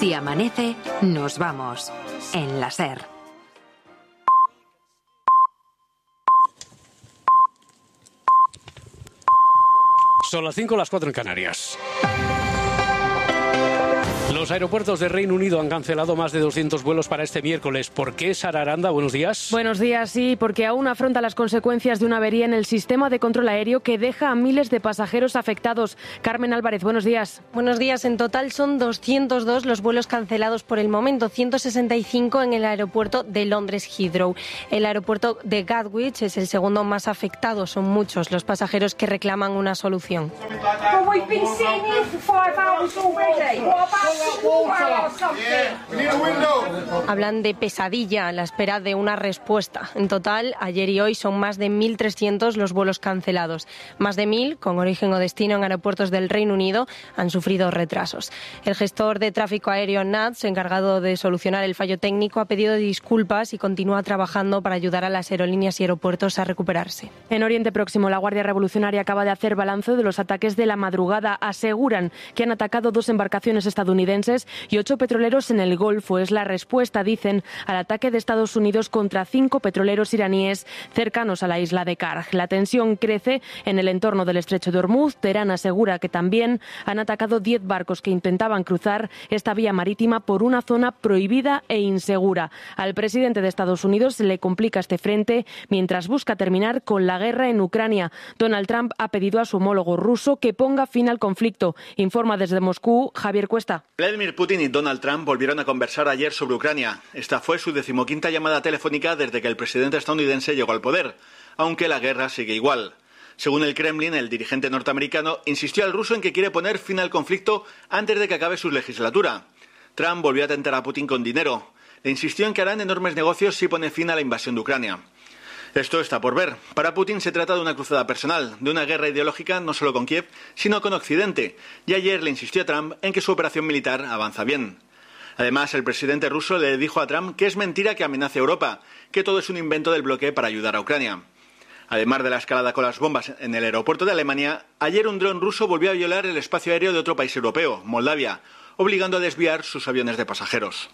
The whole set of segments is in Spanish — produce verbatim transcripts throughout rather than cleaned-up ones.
Si amanece, nos vamos. En la SER. Son las cinco, las cuatro en Canarias. Los aeropuertos del Reino Unido han cancelado más de doscientos vuelos para este miércoles. ¿Por qué, Sara Aranda? Buenos días. Buenos días, sí, porque aún afronta las consecuencias de una avería en el sistema de control aéreo que deja a miles de pasajeros afectados. Carmen Álvarez, buenos días. Buenos días. En total son doscientos dos los vuelos cancelados por el momento, ciento sesenta y cinco en el aeropuerto de Londres Heathrow. El aeropuerto de Gatwick es el segundo más afectado. Son muchos los pasajeros que reclaman una solución. Hablan de pesadilla a la espera de una respuesta. En total, ayer y hoy son más de mil trescientos los vuelos cancelados. Más de mil, con origen o destino en aeropuertos del Reino Unido, han sufrido retrasos. El gestor de tráfico aéreo N A T S, encargado de solucionar el fallo técnico, ha pedido disculpas y continúa trabajando para ayudar a las aerolíneas y aeropuertos a recuperarse. En Oriente Próximo, la Guardia Revolucionaria acaba de hacer balance de los ataques de la madrugada. Aseguran que han atacado dos embarcaciones estadounidenses y ocho petroleros en el Golfo. Es la respuesta, dicen, al ataque de Estados Unidos contra cinco petroleros iraníes cercanos a la isla de Karg. La tensión crece en el entorno del estrecho de Hormuz. Teherán asegura que también han atacado diez barcos que intentaban cruzar esta vía marítima por una zona prohibida e insegura. Al presidente de Estados Unidos se le complica este frente mientras busca terminar con la guerra en Ucrania. Donald Trump ha pedido a su homólogo ruso que ponga fin al conflicto. Informa desde Moscú Javier Cuesta. Vladimir Putin y Donald Trump volvieron a conversar ayer sobre Ucrania. Esta fue su decimoquinta llamada telefónica desde que el presidente estadounidense llegó al poder, aunque la guerra sigue igual. Según el Kremlin, el dirigente norteamericano insistió al ruso en que quiere poner fin al conflicto antes de que acabe su legislatura. Trump volvió a tentar a Putin con dinero. Le insistió en que harán enormes negocios si pone fin a la invasión de Ucrania. Esto está por ver. Para Putin se trata de una cruzada personal, de una guerra ideológica no solo con Kiev, sino con Occidente. Y ayer le insistió a Trump en que su operación militar avanza bien. Además, el presidente ruso le dijo a Trump que es mentira que amenace a Europa, que todo es un invento del bloque para ayudar a Ucrania. Además de la escalada con las bombas en el aeropuerto de Alemania, ayer un dron ruso volvió a violar el espacio aéreo de otro país europeo, Moldavia, obligando a desviar sus aviones de pasajeros.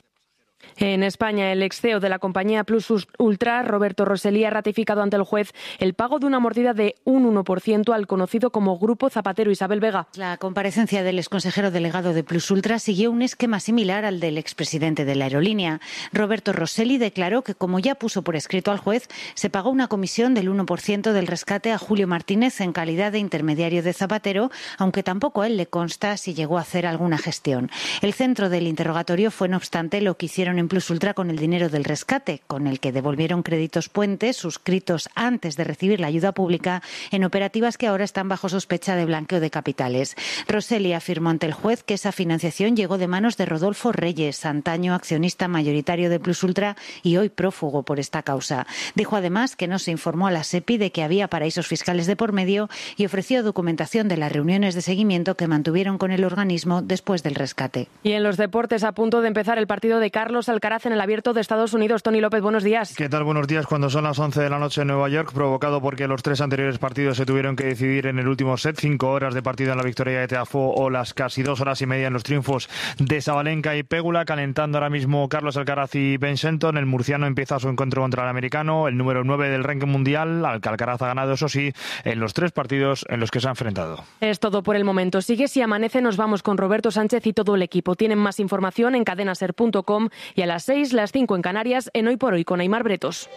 En España, el ex C E O de la compañía Plus Ultra, Roberto Rosselli, ha ratificado ante el juez el pago de una mordida de un uno por ciento al conocido como Grupo Zapatero. Isabel Vega. La comparecencia del exconsejero delegado de Plus Ultra siguió un esquema similar al del expresidente de la aerolínea. Roberto Rosselli declaró que, como ya puso por escrito al juez, se pagó una comisión del uno por ciento del rescate a Julio Martínez en calidad de intermediario de Zapatero, aunque tampoco a él le consta si llegó a hacer alguna gestión. El centro del interrogatorio fue, no obstante, lo que hicieron en Plus Ultra con el dinero del rescate, con el que devolvieron créditos puentes suscritos antes de recibir la ayuda pública en operativas que ahora están bajo sospecha de blanqueo de capitales. Rosselli afirmó ante el juez que esa financiación llegó de manos de Rodolfo Reyes, antaño accionista mayoritario de Plus Ultra y hoy prófugo por esta causa. Dijo además que no se informó a la SEPI de que había paraísos fiscales de por medio y ofreció documentación de las reuniones de seguimiento que mantuvieron con el organismo después del rescate. Y en los deportes, a punto de empezar el partido de Carlos Alcaraz en el Abierto de Estados Unidos. Tony López, buenos días. ¿Qué tal? Buenos días. Cuando son las once de la noche en Nueva York, provocado porque los tres anteriores partidos se tuvieron que decidir en el último set, cinco horas de partido en la victoria de Tiafoe o las casi dos horas y media en los triunfos de Sabalenka y Pegula, calentando ahora mismo Carlos Alcaraz y Ben Shelton. El murciano empieza su encuentro contra el americano, el número nueve del ranking mundial, al que Alcaraz ha ganado, eso sí, en los tres partidos en los que se ha enfrentado. Es todo por el momento. Sigue Si Amanece, nos vamos con Roberto Sánchez y todo el equipo. Tienen más información en cadena ser punto com y a las seis, las cinco en Canarias, en Hoy por Hoy con Aimar Bretos.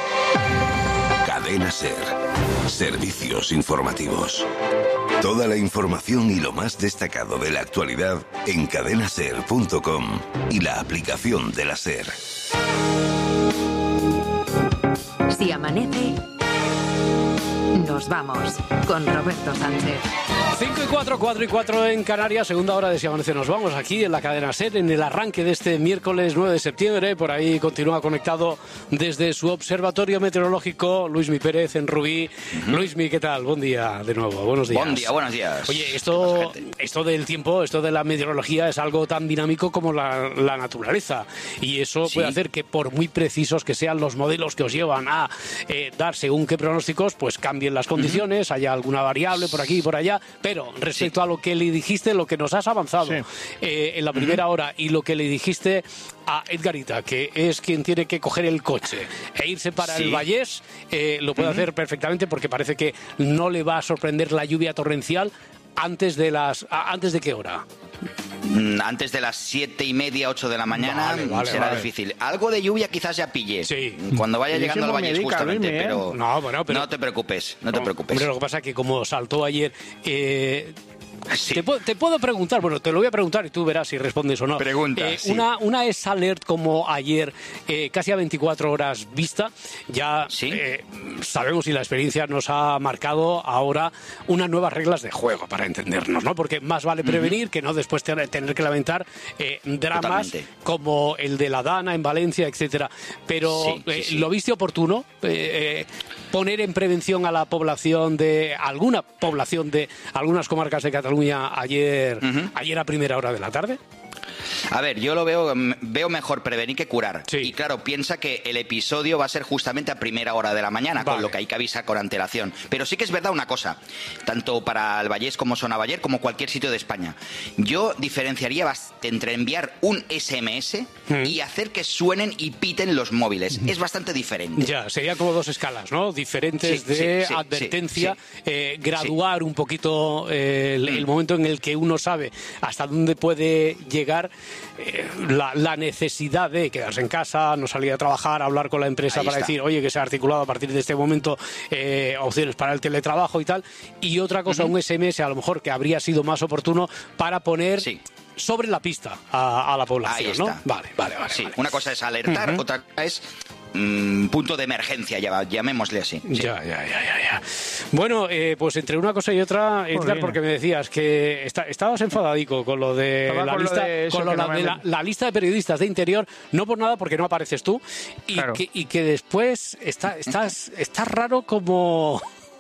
Cadena Ser. Servicios informativos. Toda la información y lo más destacado de la actualidad en cadena ser punto com y la aplicación de la SER. Si amanece, nos vamos con Roberto Sánchez. cinco y cuatro, cuatro y cuatro en Canarias, segunda hora de Si Amanece. Nos vamos aquí en la cadena SER, en el arranque de este miércoles nueve de septiembre. Por ahí continúa conectado desde su observatorio meteorológico Luismi Pérez en Rubí. Uh-huh. Luismi, ¿qué tal? Buen día de nuevo, buenos días. Buen día, buenos días. Oye, esto, esto del tiempo, esto de la meteorología es algo tan dinámico como la, la naturaleza. Y eso sí puede hacer que, por muy precisos que sean los modelos que os llevan a eh, dar según qué pronósticos, pues cambien las las condiciones, uh-huh. haya alguna variable por aquí y por allá, pero respecto sí. a lo que le dijiste, lo que nos has avanzado sí. eh, en la primera uh-huh. hora y lo que le dijiste a Edgarita, que es quien tiene que coger el coche e irse para sí. el Vallés, eh, lo puede uh-huh. hacer perfectamente porque parece que no le va a sorprender la lluvia torrencial antes de las... ¿Antes de qué hora? Antes de las siete y media, ocho de la mañana vale, vale, será vale. difícil. Algo de lluvia quizás ya pille. Sí. Cuando vaya llegando al Valle justamente, Luis, pero, no, bueno, pero... no te preocupes, no, no te preocupes. Pero lo que pasa es que como saltó ayer... Eh... Sí. Te, te puedo preguntar, bueno, te lo voy a preguntar y tú verás si respondes o no. Pregunta, eh, sí. Una, una es alert como ayer, eh, casi a veinticuatro horas vista. Ya ¿Sí? eh, sabemos y la experiencia nos ha marcado ahora unas nuevas reglas de juego para entendernos, ¿no? Porque más vale prevenir uh-huh. que no después tener, tener que lamentar eh, dramas Totalmente. Como el de la Dana en Valencia, etcétera. Pero sí, sí, eh, sí. ¿lo viste oportuno? Eh, eh, poner en prevención a la población de alguna población de algunas comarcas de Cataluña ayer, uh-huh. ayer a primera hora de la tarde. A ver, yo lo veo veo mejor prevenir que curar. Sí. Y claro, piensa que el episodio va a ser justamente a primera hora de la mañana, vale. con lo que hay que avisar con antelación. Pero sí que es verdad una cosa, tanto para el Vallés como Sonavaller, como cualquier sitio de España. Yo diferenciaría bastante entre enviar un ese eme ese mm. y hacer que suenen y piten los móviles. Mm. Es bastante diferente. Ya, sería como dos escalas, ¿no? Diferentes sí, de sí, sí, advertencia, sí, sí. Eh, graduar sí. un poquito eh, el, el momento en el que uno sabe hasta dónde puede llegar. Eh, la, la necesidad de quedarse en casa, no salir a trabajar, hablar con la empresa Ahí para está. decir, oye, que se ha articulado a partir de este momento eh, opciones para el teletrabajo y tal. Y otra cosa, uh-huh. un ese eme ese a lo mejor que habría sido más oportuno para poner... Sí. sobre la pista a, a la población, Ahí está. ¿no? Vale, vale, vale. Sí, vale. Una cosa es alertar, uh-huh. otra cosa es mmm, punto de emergencia, ya, llamémosle así. Sí. Ya, ya, ya, ya, ya. Bueno, eh, pues entre una cosa y otra, Edgar, porque me decías que está, estabas enfadadico con lo de Estaba la con lista, lo de con lo que la, no de la, la lista de periodistas de Interior, no por nada, porque no apareces tú, y, claro. que, y que después está, estás, estás raro como...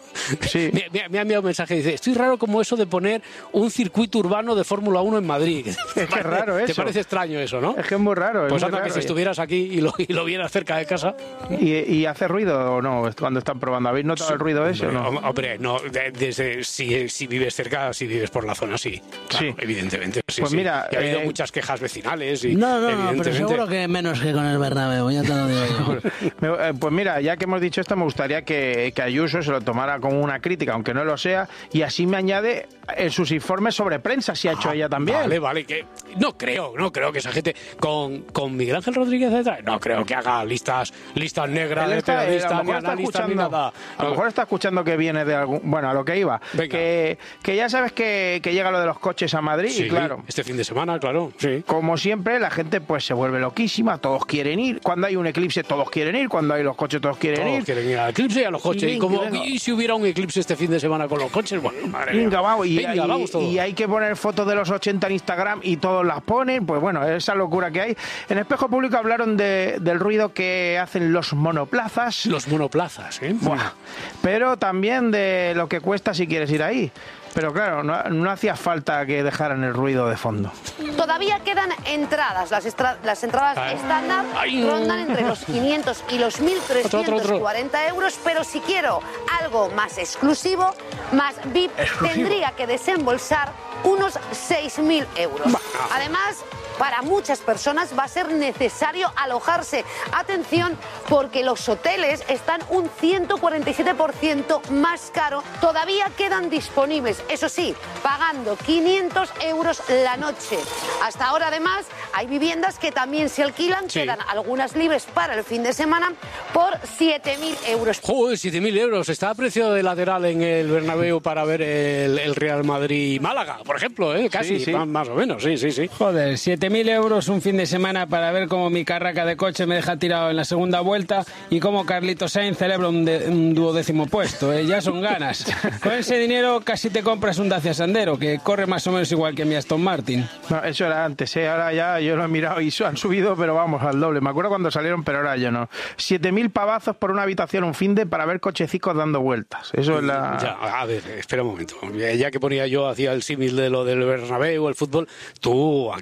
Sí. Me, me, me ha enviado un mensaje y dice, estoy raro como eso de poner un circuito urbano de Fórmula uno en Madrid. Es que es raro eso. Te parece extraño eso, ¿no? Es que es muy raro. Pues muy anda, raro. que si estuvieras aquí y lo, y lo vieras cerca de casa. ¿Y, y hace ruido o no cuando están probando? ¿Habéis notado sí, el ruido ese hombre, o no? Hombre, no, de, desde, si, si vives cerca, si vives por la zona, sí. Claro, sí. Evidentemente. Sí, pues sí. mira... Y ha habido eh... muchas quejas vecinales y... No, no, no, pero seguro que menos que con el Bernabéu, ya te lo digo yo. Pues mira, ya que hemos dicho esto, me gustaría que, que Ayuso se lo tomara como una crítica, aunque no lo sea, y así me añade en sus informes sobre prensa, si ha hecho ah, ella también. Vale, vale, que no creo, no creo que esa gente con, con Miguel Ángel Rodríguez detrás, no creo que haga listas listas negras de periodistas ni analistas ni nada. A lo mejor está escuchando que viene de algún... Bueno, a lo que iba. Que, que ya sabes que, que llega lo de los coches a Madrid sí, y claro... este fin de semana, claro, sí. Como siempre, la gente pues se vuelve loquísima, todos quieren ir. Cuando hay un eclipse, todos quieren ir. Cuando hay los coches, todos quieren todos ir. Todos quieren ir al eclipse y a los coches. Y, y, como, y si hubiera un eclipse este fin de semana con los coches, bueno, madre Venga, vamos, y, Venga, y, vamos todos. Y hay que poner fotos de los ochenta en Instagram y todos las ponen, pues bueno, esa locura que hay. En Espejo Público hablaron de, del ruido que hacen los monoplazas. Los monoplazas, ¿eh? Buah. Pero también de lo que cuesta si quieres ir ahí. Pero claro, no, no hacía falta que dejaran el ruido de fondo. Todavía quedan entradas. Las, extra, las entradas Ay. estándar Ay. rondan entre los quinientos y los mil trescientos cuarenta euros, pero si quiero algo más exclusivo, más V I P, exclusivo. tendría que desembolsar unos seis mil euros. Bah. Además, para muchas personas va a ser necesario alojarse. Atención, porque los hoteles están un ciento cuarenta y siete por ciento más caro. Todavía quedan disponibles, eso sí, pagando quinientos euros la noche. Hasta ahora, además, hay viviendas que también se alquilan. Sí. Quedan algunas libres para el fin de semana por siete mil euros. Joder, siete mil euros. Está a precio de lateral en el Bernabéu para ver el, el Real Madrid-Málaga, por ejemplo, ¿eh? Casi, sí, sí. Más, más o menos, sí, sí, sí. Joder, siete mil euros un fin de semana para ver cómo mi carraca de coche me deja tirado en la segunda vuelta y cómo Carlitos Sainz celebra un, de, un duodécimo puesto, ¿eh? Ya son ganas. Con ese dinero casi te compras un Dacia Sandero, que corre más o menos igual que mi Aston Martin. No, eso era antes, ¿eh? Ahora ya yo lo he mirado y han subido, pero vamos, al doble. Me acuerdo cuando salieron, pero ahora ya no. siete mil pavazos por una habitación un fin de para ver cochecicos dando vueltas. Eso es la... Ya, a ver, espera un momento. Ya que ponía yo, hacía el símil de lo del Bernabéu, el fútbol, tú aquí, más bien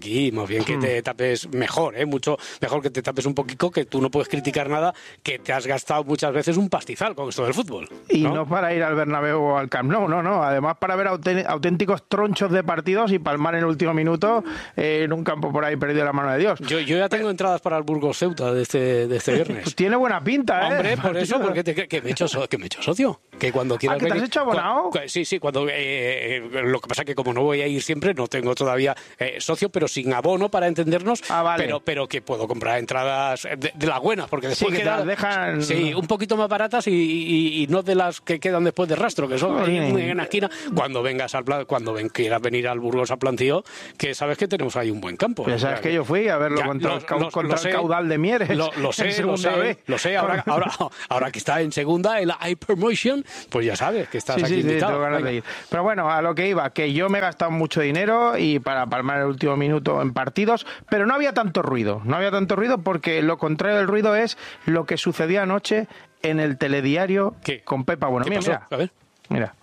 bien que te tapes mejor, ¿eh? Mucho mejor que te tapes un poquito, que tú no puedes criticar nada, que te has gastado muchas veces un pastizal con esto del fútbol. ¿no? Y no para ir al Bernabéu o al Camp Nou, no, no. Además para ver auténticos tronchos de partidos y palmar en el último minuto eh, en un campo por ahí perdido la mano de Dios. Yo, yo ya tengo entradas para el Burgos Ceuta de este, de este viernes. Pues tiene buena pinta, ¿eh? Hombre, por eso, porque te, que, me he hecho so, que me he hecho socio. Que cuando quieras ¿Ah, que te venir, has hecho abonado? Cu, sí, sí, cuando eh, lo que pasa es que como no voy a ir siempre, no tengo todavía eh, socio, pero sin abono para entendernos, ah, vale. pero, pero que puedo comprar entradas de, de las buenas, porque después sí, que quedan, te las dejan... sí, un poquito más baratas y, y, y no de las que quedan después de rastro, que son ahí en, en la esquina, cuando vengas al plan, cuando ven, quieras venir al Burgos a Plantío, que sabes que tenemos ahí un buen campo. Pues sabes ya, que yo fui a verlo ya, contra, lo, el, contra lo, lo el sé, caudal de Mieres. Lo, lo sé, lo sé, vez. lo sé, ahora, ahora, ahora que está en segunda, en la Hypermotion, pues ya sabes que estás sí, aquí sí, invitado. Sí, tengo ganas de ir. Pero bueno, a lo que iba, que yo me he gastado mucho dinero y para palmar el último minuto en partidos, pero no había tanto ruido, no había tanto ruido porque lo contrario del ruido es lo que sucedió anoche en el telediario ¿Qué? con Pepa. Bueno, ¿Qué mira, pasó? mira, A ver. mira.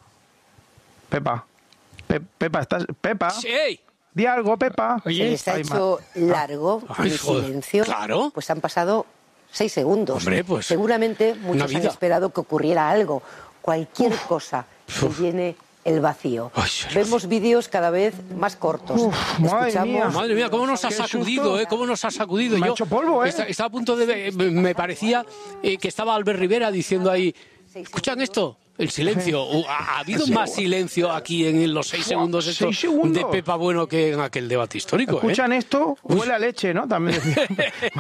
Pepa, Pe Pepa, ¿estás? Pepa. Sí. Di algo, Pepa. Oye, se les ha hecho largo Ay, el joder. silencio. Claro. Pues han pasado seis segundos. Hombre, pues, seguramente muchos han esperado que ocurriera algo, cualquier Uf. cosa que Uf. llene el vacío. Ay, Vemos vídeos cada vez más cortos. Uf, Escuchamos... Madre mía, madre mía, cómo nos ha sacudido, ¿eh? Cómo nos ha sacudido. Me Yo ha hecho polvo, ¿eh? Estaba está a punto de... Me parecía eh, que estaba Albert Rivera diciendo ahí, ¿escuchan esto? El silencio. ¿Ha, ha habido más silencio aquí en los seis segundos estos ¿Seis segundos? de Pepa Bueno que en aquel debate histórico? ¿Escuchan ¿eh? esto? Huele a leche, ¿no? También decía.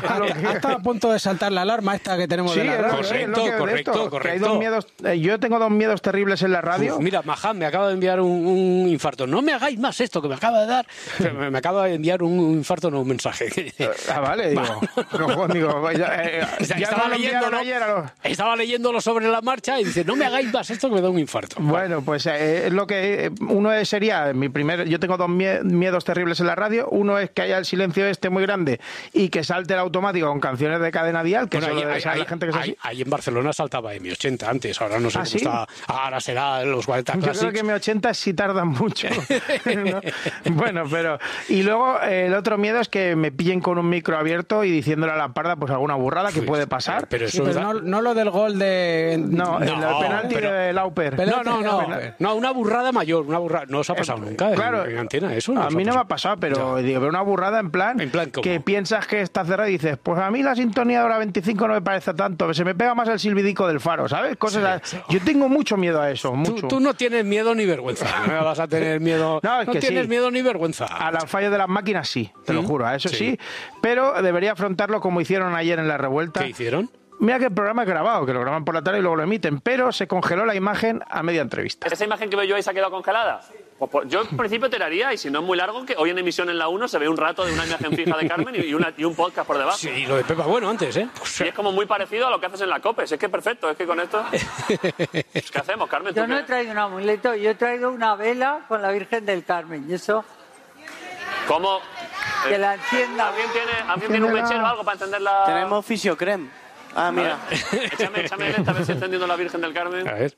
Ha estado a punto de saltar la alarma esta que tenemos Sí, de la radio. Correcto, que correcto, esto, correcto. que hay dos miedos, eh, yo tengo dos miedos terribles en la radio. Uf, mira, Maham me acaba de enviar un, un infarto. No me hagáis más esto que me acaba de dar. Me, me acaba de enviar un, un infarto, no un mensaje. Ah, vale, digo. No, digo ya, eh, ya estaba, leyéndolo, ayer a los... estaba leyéndolo sobre la marcha y dice, no me hagáis más esto que me da un infarto. Bueno, pues eh, es lo que uno sería mi primer. Yo tengo dos miedos terribles en la radio. Uno es que haya el silencio este muy grande y que salte el automático con canciones de cadena dial, que bueno, solo hay, hay, hay, la gente que es hay, así. Ahí en Barcelona saltaba M ochenta antes, ahora no sé ¿Ah, cómo sí? está. Ahora será los cuarenta Yo Classics. creo que M ochenta sí tardan mucho. ¿No? Bueno, pero y luego eh, el otro miedo es que me pillen con un micro abierto y diciéndole a la parda pues alguna burrada que puede pasar. Pero eso sí, pero no, no lo del gol de no, no el, el penalti pero, de Lauper. No, no, no. No, una burrada mayor, una burrada. No os ha pasado eh, nunca claro, en, en antena eso. No a mí no me ha pasado, pero digo, una burrada en plan, en plan ¿cómo? Que piensas que está cerrada y dices, pues a mí la sintonía de hora veinticinco no me parece tanto, se me pega más el silbidico del faro, ¿sabes? Cosas sí, sí. Yo tengo mucho miedo a eso, mucho. Tú, tú no tienes miedo ni vergüenza. No vas a tener miedo. No, es no que tienes sí. miedo ni vergüenza. A los fallos de las máquinas sí, te ¿Mm? lo juro, a eso sí. sí. Pero debería afrontarlo como hicieron ayer en la revuelta. ¿Qué hicieron? Mira que el programa es grabado, que lo graban por la tarde y luego lo emiten, pero se congeló la imagen a media entrevista. ¿Esa imagen que veo yo ahí se ha quedado congelada? Pues, pues, yo en principio te la haría, y si no es muy largo, que hoy en emisión en la uno se ve un rato de una imagen fija de Carmen y, una, y un podcast por debajo. Sí, y lo de Pepa Bueno antes, ¿eh? Pues, y es como muy parecido a lo que haces en la COPE, es que es perfecto, es que con esto... Pues, ¿qué hacemos, Carmen? Yo no qué? he traído un amuleto, yo he traído una vela con la Virgen del Carmen, y eso... ¿Cómo? Que eh, la encienda. ¿Alguien tiene, ¿alguien tiene un mechero o algo para encender la...? Tenemos fisiocrem. Ah, mira. Échame, échame lenta a ver si encendiendo la Virgen del Carmen. A ver.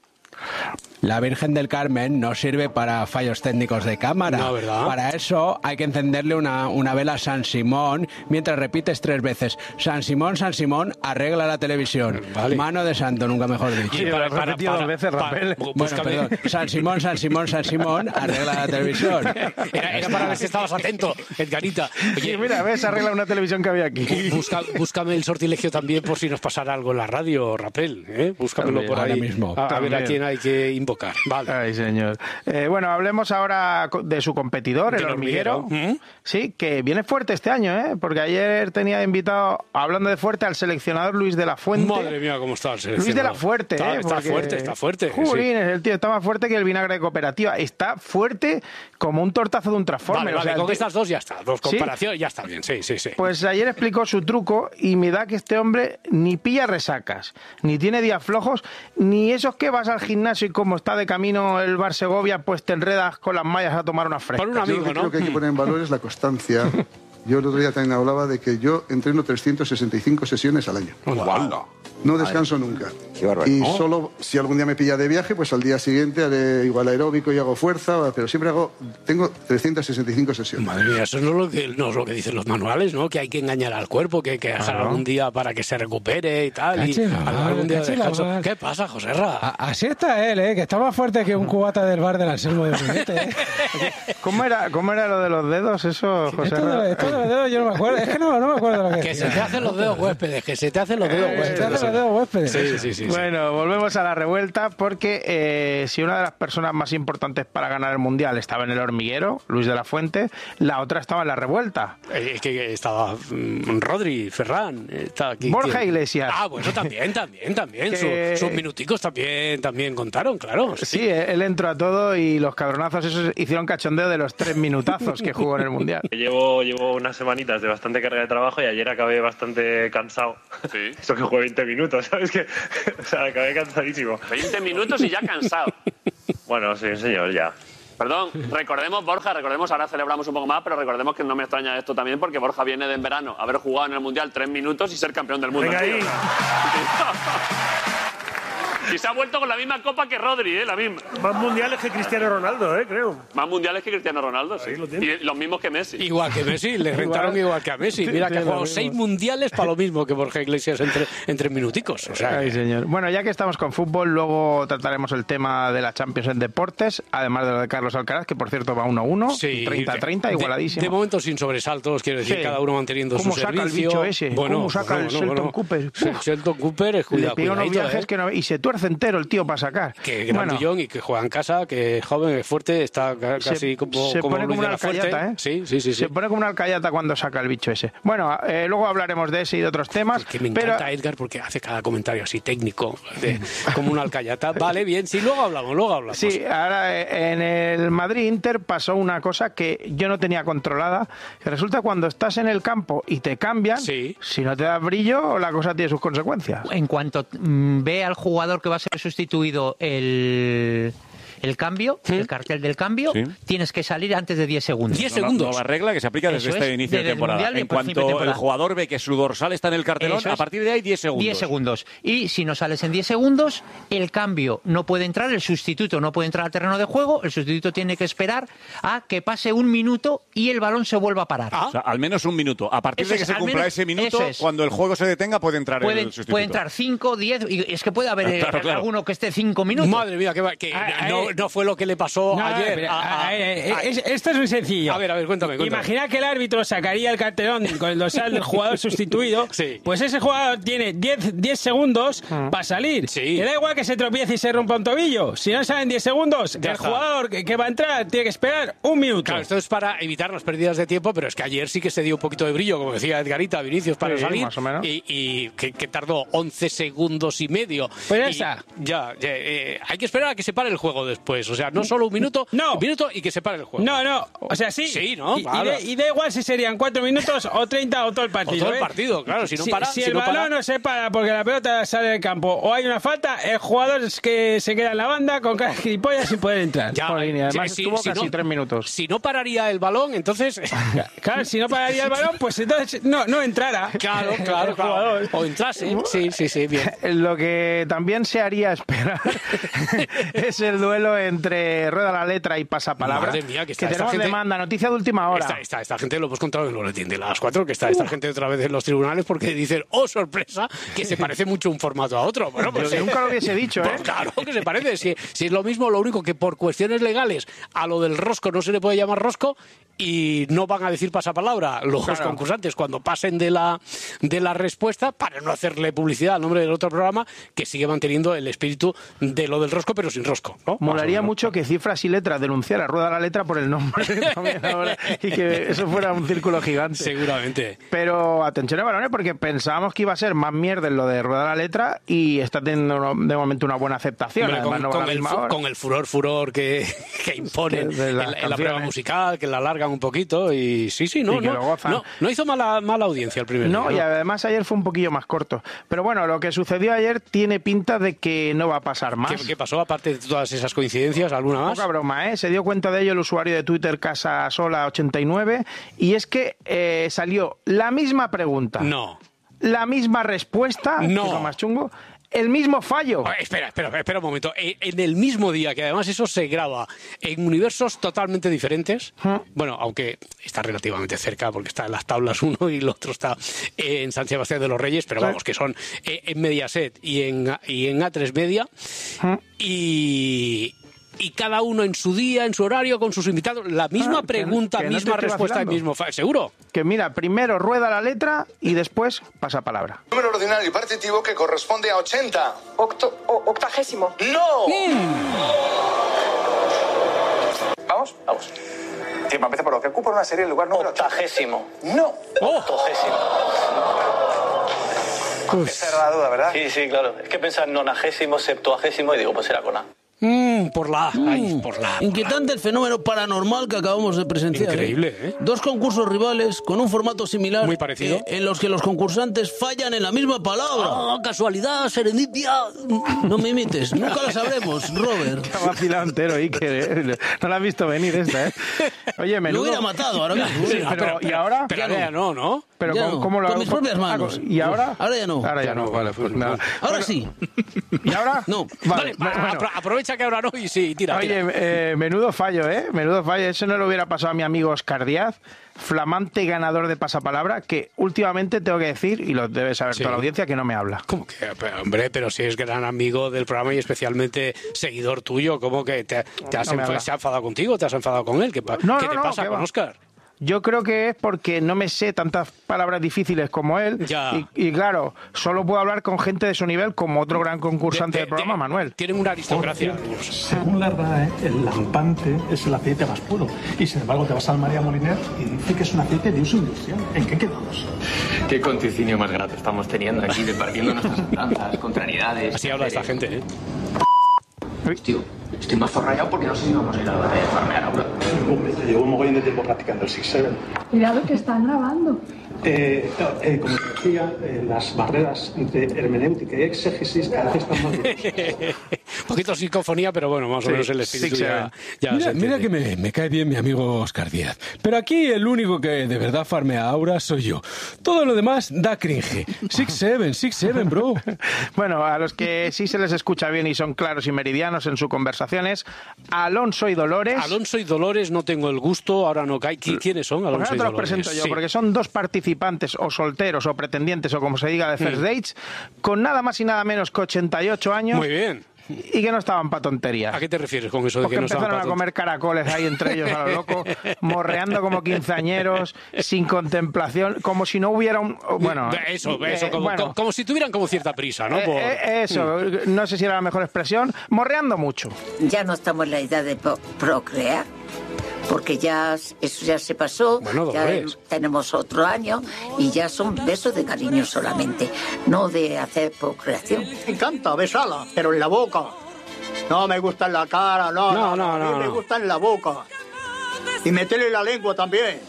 La Virgen del Carmen no sirve para fallos técnicos de cámara. No, ¿verdad? Para eso hay que encenderle una, una vela a San Simón mientras repites tres veces. San Simón, San Simón, arregla la televisión. Vale. Mano de santo, nunca mejor dicho. Sí, para, para, para, dos veces, Rapel. Bueno, perdón. San Simón, San Simón, San Simón, arregla la televisión. Era, era para ver si estabas atento, Edgarita. Oye, sí, mira, ves, arregla una televisión que había aquí. Busca, búscame el sortilegio también por si nos pasara algo en la radio, Rapel. ¿eh? Búscamelo también, por ahí. Ahora mismo. A, a ver a quién hay que invocar. Vale. Ay, señor. Eh, bueno, hablemos ahora de su competidor, el hormiguero. hormiguero. ¿Mm? Sí, que viene fuerte este año, ¿eh? Porque ayer tenía invitado, hablando de fuerte, al seleccionador Luis de la Fuente. Madre mía, cómo está el seleccionador. Luis de la Fuerte, está, ¿eh? Está Porque... fuerte, está fuerte. Jurines, sí. el tío está más fuerte que el vinagre de cooperativa. Está fuerte como un tortazo de un transformer. Vale, vale, o sea, con tío... estas dos ya está. Dos ¿Sí? comparaciones ya está bien, sí, sí, sí. Pues ayer explicó su truco y me da que este hombre ni pilla resacas, ni tiene días flojos, ni esos que vas al gimnasio y como está de camino el Bar Segovia, pues te enredas con las mallas a tomar una fresca. Por un amigo, yo lo que ¿no? creo que hay que poner en valor es la constancia. Yo el otro día también hablaba de que yo entreno trescientas sesenta y cinco sesiones al año. Wow. No descanso nunca. Qué barbaridad. Y ¿Oh? solo si algún día me pilla de viaje, pues al día siguiente haré igual aeróbico y hago fuerza, pero siempre hago, tengo trescientas sesenta y cinco sesiones. Madre mía, eso no es lo que, no es lo que dicen los manuales, ¿no? Que hay que engañar al cuerpo, que hay que dejar Claro. algún día para que se recupere y tal. Y Cachela, algún día de cachela, descanso. mal. ¿Qué pasa, Joserra? A- Así está él, ¿eh? Que está más fuerte que un cubata del bar del Anselmo de Brunete, ¿eh? ¿Cómo era, ¿Cómo era lo de los dedos eso, José? Esto de, esto de los dedos yo no me acuerdo. Es que no, no me acuerdo lo que Que decía. se te hacen los dedos huéspedes, que se te hacen los dedos Eh, huéspedes. se te hacen los dedos huéspedes. Sí, sí, sí. sí. Bueno, volvemos a la revuelta porque eh, si una de las personas más importantes para ganar el Mundial estaba en el hormiguero, Luis de la Fuente, la otra estaba en la revuelta. Eh, Es que estaba mm, Rodri, Ferran, eh, está aquí. Borja ¿quién? Iglesias. Ah, bueno, también, también, también. Que- Su- sus minuticos también, también contaron, claro. Sí, él entró a todo y los cabronazos esos hicieron cachondeo de los tres minutazos que jugó en el Mundial. Llevo, llevo unas semanitas de bastante carga de trabajo y ayer acabé bastante cansado. Sí. Eso que jugué veinte minutos, ¿sabes? Que, o sea, acabé cansadísimo. veinte minutos y ya cansado. Bueno, sí, señor, ya. Perdón, recordemos, Borja, recordemos, ahora celebramos un poco más, pero recordemos que no me extraña esto también porque Borja viene de en verano haber jugado en el Mundial tres minutos y ser campeón del mundo. Venga ahí. Y se ha vuelto con la misma copa que Rodri, ¿eh? La misma. Más mundiales que Cristiano Ronaldo, ¿eh? Creo. Más mundiales que Cristiano Ronaldo, sí. Y los mismos que Messi. Igual que Messi, le rentaron igual que a Messi. Mira que ha jugado seis mundiales para lo mismo que Borja Iglesias entre, entre minuticos. O sea, Ay, que- señor. Bueno, ya que estamos con fútbol, luego trataremos el tema de la Champions en deportes, además de lo de Carlos Alcaraz, que por cierto va uno a uno, Sí, treinta a treinta, de- igualadísimo. De, momento sin sobresaltos, quiero decir, Sí. cada uno manteniendo ¿Cómo su saca el servicio. bicho ese? Bueno, ¿Cómo saca bueno, el bueno, Shelton bueno. Cooper? Sí, Shelton Cooper es Le cuidado, pega unos cuidadito, viajes ¿eh? que no... Y se tuerce entero el tío para sacar. Que grandillón y que juega en casa, que es joven, es fuerte, está ca- casi se, como, se como pone Luis como de una la Fuente. alcayata, ¿eh? Sí, sí, sí. sí. Se pone como una alcayata cuando saca el bicho ese. Bueno, eh, luego hablaremos de ese y de otros temas. Que me pero... encanta Edgar porque hace cada comentario así técnico, de- como una alcayata. Vale, bien, sí, luego hablamos, luego hablamos. Sí, ahora eh, en el Madrid-Inter pasó una cosa que yo no tenía controlada, que resulta cuando estás en el campo y te cambian, si no te das brillo, la cosa tiene sus consecuencias. En cuanto mm, ve al jugador que va a ser sustituido el, el cambio, el cartel del cambio, Sí. tienes que salir antes de diez segundos. Una nueva regla que se aplica desde Eso este es, inicio desde de el temporada. Mundial y En por fin de cuanto el temporada. jugador ve que su dorsal está en el cartelón, Eso a es. partir de ahí diez segundos. diez segundos. Y si no sales en diez segundos, el cambio no puede entrar, el sustituto no puede entrar al terreno de juego, el sustituto tiene que esperar a que pase un minuto y el balón se vuelva a parar. O sea, al menos un minuto. A partir Eso de que es, se al cumpla menos- ese minuto, eso es. cuando el juego se detenga, puede entrar Puede, el sustituto. puede entrar cinco, diez, y es que puede haber eh, Claro, claro. alguno que esté cinco minutos. Madre mía, que, va- que Ah, no, eh, no fue lo que le pasó No, ayer. pero, a- a- a- eh, a- es- esto es muy sencillo. A ver, a ver, cuéntame, cuéntame. Imagina que el árbitro sacaría el cartelón con el dorsal del jugador sustituido. Pues ese jugador tiene diez segundos para salir. Que da igual que se tropiece y se rompa un tobillo. Si no salen diez segundos, Ya el está. jugador que, que va a entrar tiene que esperar un minuto. Claro, esto es para evitar las pérdidas de tiempo, pero es que ayer sí que se dio un poquito de brillo, como decía Edgarita, Vinicius, para Sí, salir. más o menos. Y, y que, que tardó once segundos y medio. Pues ya Y está. Ya, ya, eh, hay que esperar a que se pare el juego después. O sea, no solo un minuto, No. un minuto y que se pare el juego. No, no, o sea, sí. Sí, ¿no? Y, y Vale. da- y da igual si serían cuatro minutos o treinta o todo el partido. O todo el ¿eh? partido, claro, si no para- Si, si el no balón para- no se para porque la pelota sale del campo o hay una falta, el jugador es que se queda en la banda con cara de gilipollas sin poder entrar. Ya, Jolín, y además si- estuvo si casi no- tres minutos. Si no pararía el balón, entonces... Claro, si no pararía el balón, pues entonces no, no entrara. Claro, claro, El claro. jugador. O entrase. Sí, sí, sí, bien. Lo que también se haría esperar es el duelo entre Rueda la Letra y Pasapalabra. Madre mía, que está esta tenemos gente- demanda, noticia de última hora. Esta, esta, esta gente lo hemos contado en el boletín de las cuatro, que está esta gente otra vez en los tribunales porque dicen, oh, sorpresa, que se parece mucho un formato a otro. Bueno, pues, Yo nunca lo hubiese dicho, pues ¿eh? claro que se parece. Si, si es lo mismo, lo único que por cuestiones legales a lo del rosco no se le puede llamar rosco y no van a decir pasapalabra los Claro. concursantes cuando pasen de la, de la respuesta para no hacerle publicidad al nombre del otro programa que sigue manteniendo el espíritu de lo del rosco pero sin rosco, ¿no? Molaría mucho que Cifras y Letras denunciara a Rueda la Letra por el nombre también ahora, y que eso fuera un círculo gigante. Seguramente. Pero atención, balones, porque pensábamos que iba a ser más mierda en lo de Rueda la Letra y está teniendo de momento una buena aceptación. Hombre, además, con, no va a con la el, misma fu- hora. con el furor, furor que, que imponen De- de en, las la- en la canciones. prueba musical, que la alargan un poquito y sí, sí, no, Y que no, lo gozan. no, no hizo mala, mala audiencia el primer No, día, y además ayer fue un poquillo más corto. Pero bueno, lo que sucedió ayer tiene pinta de que no va a pasar más. ¿Qué, qué pasó aparte de todas esas coincidencias? ¿Alguna más? Poca broma, ¿eh? Se dio cuenta de ello el usuario de Twitter Casasola ochenta y nueve y es que eh, salió la misma pregunta. No. la misma respuesta, No. que es lo más chungo, el mismo fallo. Oh, espera, espera, espera un momento. En, en el mismo día, que además eso se graba en universos totalmente diferentes, bueno, aunque está relativamente cerca porque está en las tablas uno y el otro está en San Sebastián de los Reyes, pero vamos, que son eh, en Mediaset y en, y en A tres Media, y... y cada uno en su día, en su horario, con sus invitados, la misma Ah, que- pregunta, que no te misma estoy respuesta, vacilando. mismo fa- ¿seguro? Que mira, primero rueda la letra y después pasa palabra. Número ordinario y partitivo que corresponde a ochenta. Octo, o- octagésimo. ¡No! Vamos, vamos. Tiempo, empieza por lo que ocupa una serie en lugar número Octagésimo. ¡No! Octogésimo. Esa era la duda, ¿verdad? Sí, sí, claro. Es que pensaba en nonagésimo, septuagésimo y digo, pues era con A. Mm, por la A, ay, por la A. Inquietante el fenómeno paranormal que acabamos de presenciar. Increíble, ¿eh? Dos concursos rivales con un formato similar. Muy parecido. eh, en los que los concursantes fallan en la misma palabra. Ah, casualidad, serendipia. No me imites, nunca la sabremos, Robert. Está vacilado entero, Iker, ¿eh? No la has visto venir esta, ¿eh? Oye, menudo... Lo hubiera matado ahora mismo. Sí, Ah, pero, pero- ¿y pero- ahora? pero ya no, ¿no? Pero Ya ¿cómo, no, cómo lo con hago? mis propias manos. ¿Y ahora? Ahora ya no. Ahora ya no, vale, pues nada. Ahora sí. ¿Y ahora? No. Vale, Vale, va, bueno. apro- aprovecha que ahora no y sí, tira, Oye, tira. eh, menudo fallo, ¿eh? Menudo fallo. Eso no le hubiera pasado a mi amigo Oscar Díaz, flamante ganador de Pasapalabra, que últimamente tengo que decir, y lo debe saber Sí. toda la audiencia, que no me habla. ¿Cómo que? Pero, hombre, pero si es gran amigo del programa y especialmente seguidor tuyo, ¿cómo que te, te has No me enfa- habla. se ha enfadado contigo? ¿Te has enfadado con él? ¿Qué, pa- No, ¿qué no, te no, pasa ¿qué con va? Óscar? Yo creo que es porque no me sé tantas palabras difíciles como él. Ya. Y, y claro, solo puedo hablar con gente de su nivel, como otro gran concursante del programa, Manuel. Tienen una aristocracia. Según la R A E, el lampante es el aceite más puro. Y sin embargo, te vas al María Moliner y dice que es un aceite de uso industrial. ¿En qué quedamos? Qué conticinio más grato estamos teniendo aquí, departiendo nuestras andanzas, contrariedades. Así habla esta gente, ¿eh? Tío, estoy más forrayado porque no sé si vamos a ir a la batalla de farmear ahora. Llevo un mogollón de tiempo practicando el Six Seven. Cuidado que están grabando. Eh, eh, como te decía, eh, las barreras entre hermenéutica y exégesis cada vez están más duras. Un poquito psicofonía, pero bueno, más o Sí, menos el espíritu Six ya, Seven. ya Mira, se mira entiende. que me, me cae bien mi amigo Oscar Díaz. Pero aquí el único que de verdad farmea aura soy yo. Todo lo demás da cringe. Six Seven, Six Seven, bro. Bueno, a los que sí se les escucha bien y son claros y meridianos en sus conversaciones, Alonso y Dolores. Alonso y Dolores no tengo el gusto, ahora no cae. ¿Qui- ¿Quiénes son Pues Alonso ahora y te los Dolores? presento yo, Sí. porque son dos participantes o solteros o pretendientes o como se diga de First Mm. Dates, con nada más y nada menos que ochenta y ocho años. Muy bien. Y que no estaban para tonterías. ¿A qué te refieres con eso de Porque que no empezaron estaban a comer caracoles ahí entre ellos a lo loco, morreando como quinceañeros, sin contemplación, como si no hubiera un... Bueno, Eso, eh, eso, como, bueno, como- como si tuvieran como cierta prisa, ¿no? eh, Por- eh, eso, no sé si era la mejor expresión, morreando mucho. Ya no estamos en la edad de po- procrear, porque ya eso ya se pasó, Bueno, ya Dolores. tenemos otro año y ya son besos de cariño solamente, no de hacer procreación. Me encanta besarla, pero en la boca. No me gusta en la cara, no, No, no, no, a mí no, me no. gusta en la boca. Y meterle la lengua también.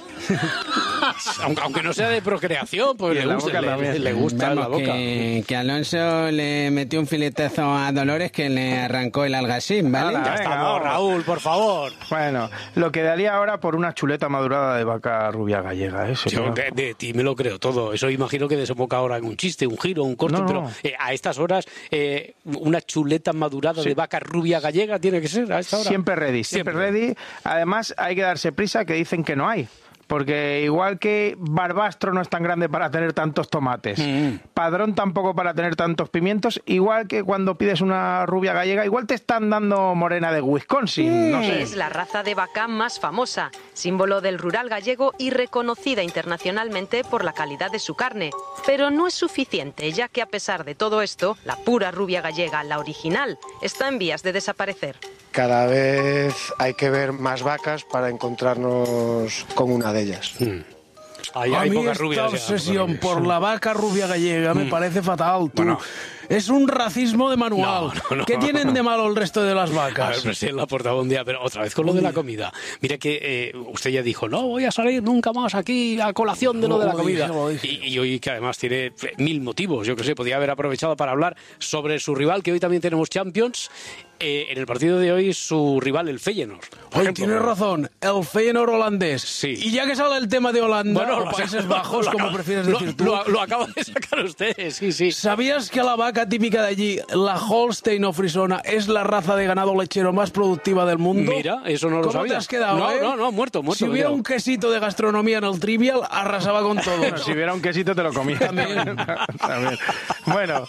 aunque, aunque no sea de procreación, pues Y en le la gusta, boca le, también. le gusta en la Vamos, boca. que, que Alonso le metió un filetazo a Dolores que le arrancó el algacín, ¿vale? Hala, Ya venga, estamos, vamos. Raúl, por favor. Bueno, lo que daría ahora por una chuleta madurada de vaca rubia gallega, eso. Yo de, de ti me lo creo todo. Eso imagino que desemboca ahora en un chiste, un giro, un corte, No, no. pero eh, a estas horas eh, una chuleta madurada Sí. de vaca rubia gallega tiene que ser a esta hora. Siempre ready, siempre, ready. Además, hay que darse prisa, que dicen que no hay. Porque igual que Barbastro no es tan grande para tener tantos tomates, Mm. Padrón tampoco para tener tantos pimientos, igual que cuando pides una rubia gallega, igual te están dando morena de Wisconsin, no sé. Es la raza de vaca más famosa, símbolo del rural gallego y reconocida internacionalmente por la calidad de su carne. Pero no es suficiente, ya que a pesar de todo esto, la pura rubia gallega, la original, está en vías de desaparecer. Cada vez hay que ver más vacas para encontrarnos con una de ellas. Hay, a hay mí pocas esta rubias ya. obsesión por la vaca rubia gallega me Mm. parece fatal, tú. Bueno, Es un racismo de manual. No, no, no. ¿Qué tienen de malo el resto de las vacas? A ver, presidente, la portaba un día, pero otra vez con lo de la comida. Mira que eh, usted ya dijo, no voy a salir nunca más aquí a colación de lo de la comida. Y, y hoy que además tiene mil motivos, yo que sé, podía haber aprovechado para hablar sobre su rival, que hoy también tenemos Champions. Eh, en el partido de hoy, su rival, el Feyenoord. Hoy tienes razón, el Feyenoord holandés. Sí. Y ya que sale el tema de Holanda, bueno, o Países Bajos, lo como acabo, prefieres lo, decir tú. Lo, lo acabo de sacar ustedes, sí, sí. ¿Sabías que la vaca típica de allí, la Holstein o Frisona, es la raza de ganado lechero más productiva del mundo? Mira, eso no lo ¿Cómo sabía. te has quedado, no, eh? no, no, muerto, muerto. Si hubiera un quesito de gastronomía en el Trivial, arrasaba con todo. Bueno, si hubiera un quesito te lo comía. También. También. Bueno,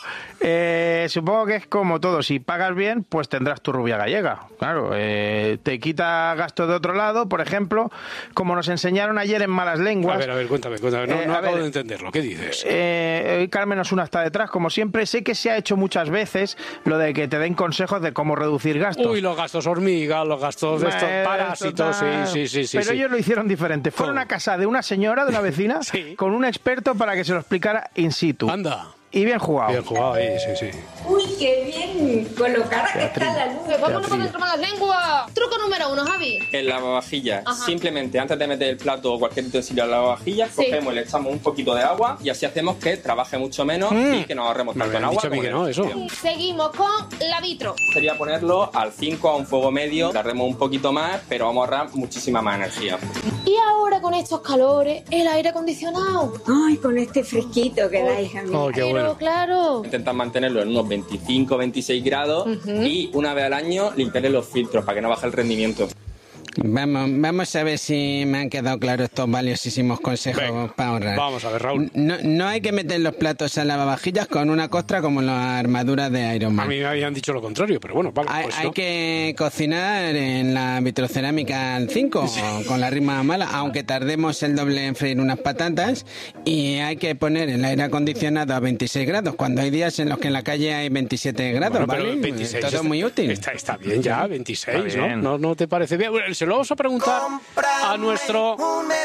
eh, supongo que es como todo. Si pagas bien, pues tendrás tu rubia gallega. Claro, eh, te quita gastos de otro lado, por ejemplo, como nos enseñaron ayer en Malas Lenguas. A ver, a ver, cuéntame, cuéntame. No, Eh, no a acabo ver, de entenderlo. ¿Qué dices? Eh, hoy Carmen Osuna está detrás, como siempre. Sé que se ha hecho muchas veces lo de que te den consejos de cómo reducir gastos. Uy, los gastos hormiga, los gastos de estos Eh, parásitos, total. sí, sí, sí, sí. Pero sí. ellos lo hicieron diferente. Fueron a casa de una señora, de una vecina, Sí. con un experto para que se lo explicara in situ. Anda. Y bien jugado. Bien jugado, sí, sí, sí. Uy, qué bien colocada que está la luz. Vámonos con nuestro malas lenguas. Truco número uno, Javi. En la lavavajillas, Ajá. simplemente antes de meter el plato o cualquier utensilio a la lavavajillas, Sí. cogemos y le echamos un poquito de agua y así hacemos que trabaje mucho menos Mm. y que nos ahorremos Me tanto en habían agua. dicho a mí como que en no, eso. electricidad. Seguimos con la vitro. Sería ponerlo al cinco a un fuego medio, tardemos un poquito más, pero vamos a ahorrar muchísima más energía. Y ahora con estos calores, el aire acondicionado. Ay, con este fresquito que da, hija mía. Oh, qué Pero bueno. claro. Intentar mantenerlo en unos veinticinco veintiséis grados Ujú. y una vez al año limpiarle los filtros para que no baje el rendimiento. Vamos, vamos a ver si me han quedado claros estos valiosísimos consejos Venga, para ahorrar. vamos a ver, Raúl. No, no hay que meter los platos a lavavajillas con una costra como las armaduras de Iron A Man. mí me habían dicho lo contrario, pero bueno, vale, Hay, pues hay no. que cocinar en la vitrocerámica al cinco con la rima mala, aunque tardemos el doble en freír unas patatas, y hay que poner el aire acondicionado a veintiséis grados cuando hay días en los que en la calle hay veintisiete grados, Bueno, pero ¿vale? veintiséis Todo está, muy útil. Está, está bien ya, veintiséis, Está ¿no? bien. ¿no? ¿No te parece bien? Bueno, se lo vamos a preguntar a nuestro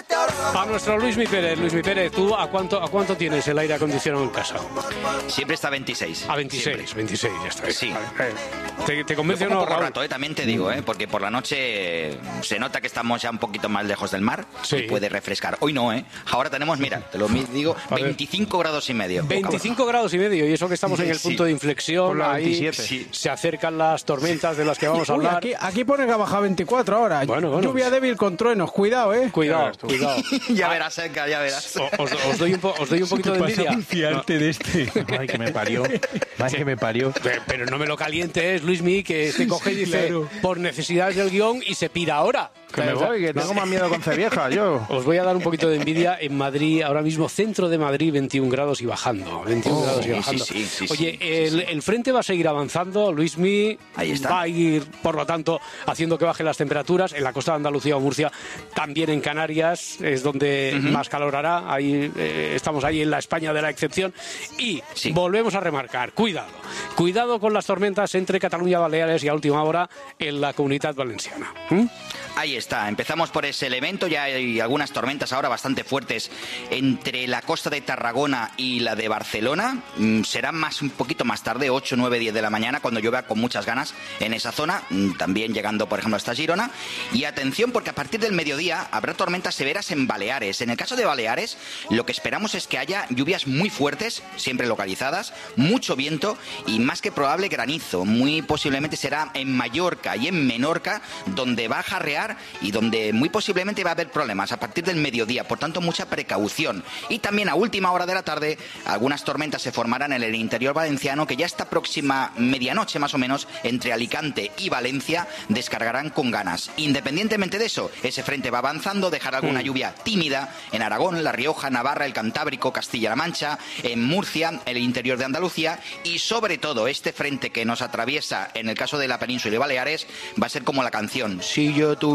a nuestro Luismi Pérez. Luismi Pérez, ¿tú a cuánto a cuánto tienes el aire acondicionado en casa? Siempre está a veintiséis. A veintiséis, veintiséis, ya está. Sí. Vale, eh, ¿Te, te convence Yo o no, pongo poco Raúl? rato, eh, también te digo, eh, porque por la noche eh, se nota que estamos ya un poquito más lejos del mar Sí. y puede refrescar. Hoy no, ¿eh? Ahora tenemos, mira, te lo mi- digo, A ver. veinticinco grados y medio. veinticinco grados y medio, y eso que estamos en el Sí. punto de inflexión, Por la ahí veintisiete. Sí. se acercan las tormentas de las que vamos a Uy, hablar. aquí, aquí pone que ha bajado veinticuatro ahora. Bueno, bueno. Lluvia débil con truenos. Cuidado, eh. Cuidado, cuidado. Ya verás, Edgar, ya verás. O- Os, os doy un po- os doy un poquito de envidia. fiarte de este? Ay, que me parió. Ay, que me parió. Pe- Pero no me lo calientes, Luismi, que se coge y Sí, dice claro. por necesidades del guión y se pira ahora. Que me O sea, voy, que tengo no. más miedo con Cevieja, yo. Os voy a dar un poquito de envidia. En Madrid, ahora mismo, centro de Madrid, veintiún grados y bajando. veintiún Oh, grados y sí, bajando. sí, sí, sí, Oye, sí, el, sí. el frente va a seguir avanzando. Luismi Ahí está. va a ir, por lo tanto, haciendo que bajen las temperaturas. En la costa de Andalucía o Murcia, también en Canarias, es donde más calor hará. Ahí, eh, estamos ahí en la España de la excepción. Y Sí. volvemos a remarcar, cuidado. Cuidado con las tormentas entre Cataluña, Baleares y a última hora en la Comunidad Valenciana. ¿Mm? Ahí está, empezamos por ese elemento, ya hay algunas tormentas ahora bastante fuertes entre la costa de Tarragona y la de Barcelona. Mm, será más un poquito más tarde, ocho, nueve, diez de la mañana, cuando llueva con muchas ganas en esa zona, mm, también llegando por ejemplo hasta Girona. Y atención, porque a partir del mediodía habrá tormentas severas en Baleares. En el caso de Baleares, lo que esperamos es que haya lluvias muy fuertes, siempre localizadas, mucho viento y más que probable granizo. Muy posiblemente será en Mallorca y en Menorca, donde va a jarrear y donde muy posiblemente va a haber problemas a partir del mediodía, por tanto mucha precaución. Y también a última hora de la tarde algunas tormentas se formarán en el interior valenciano, que ya esta próxima medianoche más o menos entre Alicante y Valencia descargarán con ganas. Independientemente de eso, ese frente va avanzando, dejará alguna lluvia tímida en Aragón, La Rioja, Navarra, el Cantábrico, Castilla-La Mancha, en Murcia, el interior de Andalucía, y sobre todo este frente que nos atraviesa en el caso de la península y Baleares va a ser como la canción: si yo tuviera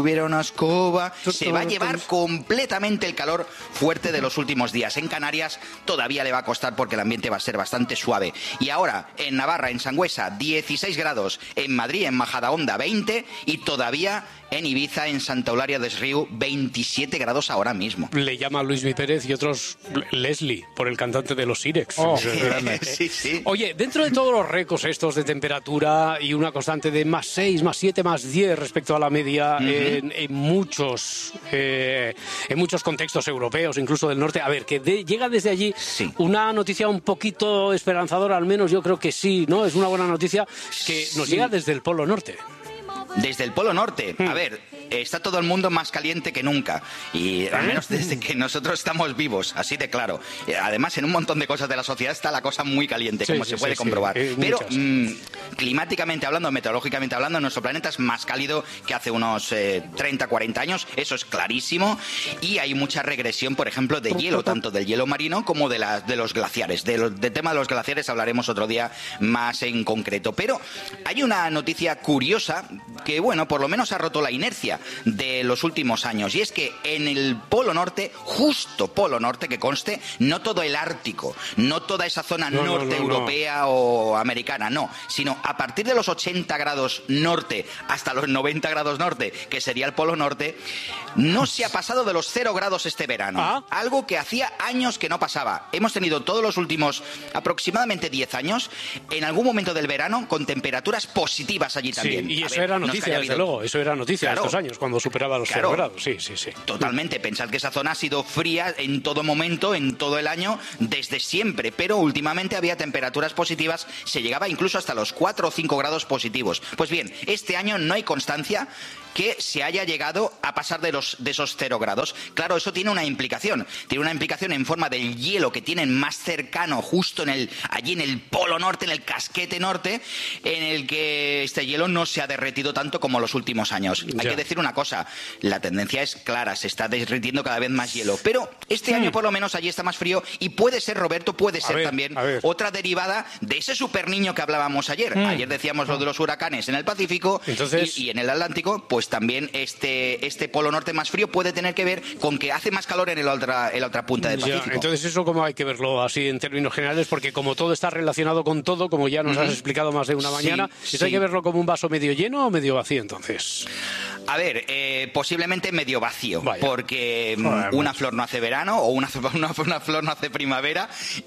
tuviera una escoba. Se va a llevar completamente el calor fuerte de los últimos días. En Canarias todavía le va a costar porque el ambiente va a ser bastante suave. Y ahora, en Navarra, en Sangüesa, dieciséis grados. En Madrid, en Majadahonda, veinte. Y todavía en Ibiza, en Santa Eulalia des Riu, veintisiete grados ahora mismo. Le llama Luis Mi Pérez y otros Leslie, por el cantante de los Sirex. Oh, sí, sí. Oye, dentro de todos los récords estos de temperatura y una constante de más seis, más siete, más diez respecto a la media uh-huh. en, en muchos eh, en muchos contextos europeos, incluso del norte, a ver, que de, llega desde allí sí. una noticia un poquito esperanzadora, al menos yo creo que sí, ¿no? Es una buena noticia que nos sí. llega desde el Polo Norte. Desde el Polo Norte. A ver, está todo el mundo más caliente que nunca. Y al menos desde que nosotros estamos vivos, así de claro. Además, en un montón de cosas de la sociedad está la cosa muy caliente, sí, como sí, se puede sí, comprobar. Sí, Pero mmm, climáticamente hablando, meteorológicamente hablando, nuestro planeta es más cálido que hace unos eh, treinta, cuarenta años. Eso es clarísimo. Y hay mucha regresión, por ejemplo, de hielo, tanto del hielo marino como de, la, de los glaciares. De los, del tema de los glaciares hablaremos otro día más en concreto. Pero hay una noticia curiosa que, bueno, por lo menos ha roto la inercia de los últimos años. Y es que en el Polo Norte, justo Polo Norte, que conste, no todo el Ártico, no toda esa zona no, norte no, no, europea no. o americana, no, sino a partir de los ochenta grados norte hasta los noventa grados norte, que sería el Polo Norte, no se ha pasado de los cero grados este verano. ¿Ah? Algo que hacía años que no pasaba. Hemos tenido todos los últimos aproximadamente diez años, en algún momento del verano, con temperaturas positivas allí también. Sí, y eso ver, era noticia, desde luego, eso era noticia claro, estos años, cuando superaba los claro, cero grados. Sí, sí, sí. Totalmente. Pensad que esa zona ha sido fría en todo momento, en todo el año, desde siempre, pero últimamente había temperaturas positivas, se llegaba incluso hasta los cuatro o cinco grados positivos. Pues bien, este año no hay constancia que se haya llegado a pasar de, los, de esos cero grados. Claro, eso tiene una implicación. Tiene una implicación en forma del hielo que tienen más cercano, justo en el, allí en el Polo Norte, en el casquete norte, en el que este hielo no se ha derretido tanto como los últimos años. Ya. Hay que decir una cosa, la tendencia es clara, se está derritiendo cada vez más hielo. Pero este mm. año por lo menos allí está más frío y puede ser, Roberto, puede ser ver, también otra derivada de ese super niño que hablábamos ayer. Mm. Ayer decíamos lo de los huracanes en el Pacífico. Entonces... y, y en el Atlántico, pues también este, este Polo Norte más frío puede tener que ver con que hace más calor en el otra, en la otra punta del Pacífico. Ya, entonces eso como hay que verlo así en términos generales, porque como todo está relacionado con todo, como ya nos mm-hmm. has explicado más de una mañana, sí, ¿eso sí. hay que verlo como un vaso medio lleno o medio vacío entonces? A ver, eh, posiblemente medio vacío, Vaya. porque Joder, una macho. flor no hace verano o una, una, una flor no hace primavera,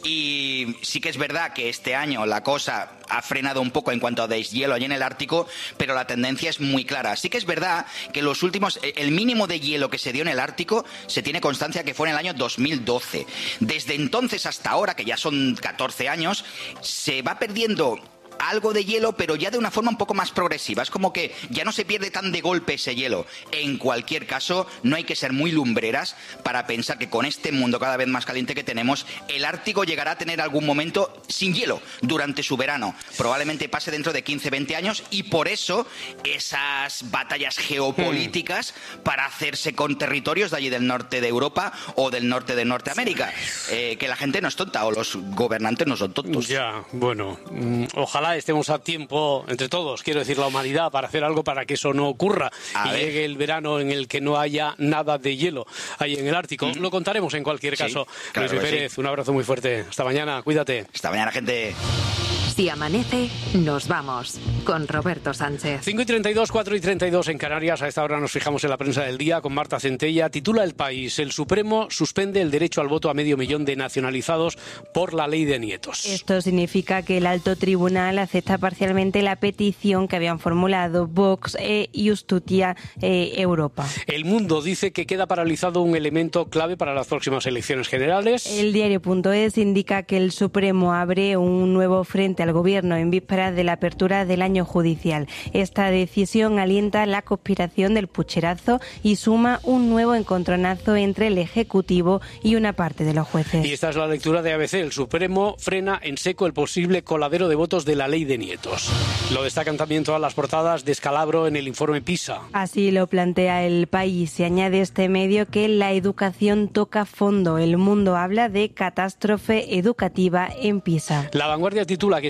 y sí que es verdad que este año la cosa ha frenado un poco en cuanto a deshielo allí en el Ártico, pero la tendencia es muy clara. Sí que es verdad que los últimos, el mínimo de hielo que se dio en el Ártico se tiene constancia que fue en el año dos mil doce. Desde entonces hasta ahora, que ya son catorce años, se va perdiendo algo de hielo, pero ya de una forma un poco más progresiva. Es como que ya no se pierde tan de golpe ese hielo. En cualquier caso, no hay que ser muy lumbreras para pensar que con este mundo cada vez más caliente que tenemos, el Ártico llegará a tener algún momento sin hielo durante su verano. Probablemente pase dentro de quince, veinte años, y por eso esas batallas geopolíticas hmm. para hacerse con territorios de allí del norte de Europa o del norte de Norteamérica. Eh, que la gente no es tonta, o los gobernantes no son tontos. Ya, bueno, ojalá estemos a tiempo entre todos, quiero decir la humanidad, para hacer algo para que eso no ocurra a y ver. llegue el verano en el que no haya nada de hielo ahí en el Ártico. Mm. Lo contaremos en cualquier caso. Sí, claro Luis Pérez, sí. un abrazo muy fuerte. Hasta mañana, cuídate. Hasta mañana, gente. Si amanece, nos vamos con Roberto Sánchez. cinco y treinta y dos, cuatro y treinta y dos en Canarias. A esta hora nos fijamos en la prensa del día con Marta Centella. Titula El País: el Supremo suspende el derecho al voto a medio millón de nacionalizados por la ley de nietos. Esto significa que el alto tribunal acepta parcialmente la petición que habían formulado Vox e Justicia eh, Europa. El Mundo dice que queda paralizado un elemento clave para las próximas elecciones generales. El diario.es indica que el Supremo abre un nuevo frente al Gobierno en vísperas de la apertura del año judicial. Esta decisión alienta la conspiración del pucherazo y suma un nuevo encontronazo entre el Ejecutivo y una parte de los jueces. Y esta es la lectura de A B C. El Supremo frena en seco el posible coladero de votos de la ley de nietos. Lo destacan también todas las portadas: descalabro en el informe PISA. Así lo plantea El País. Se añade este medio que la educación toca fondo. El Mundo habla de catástrofe educativa en PISA. La Vanguardia titula que